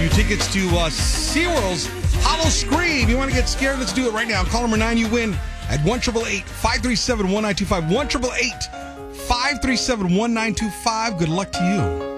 you tickets to SeaWorld's Hollow Scream. You want to get scared? Let's do it right now. Call number 9, you win at 1-888-537-1925. 1-888-537-1925. Good luck to you.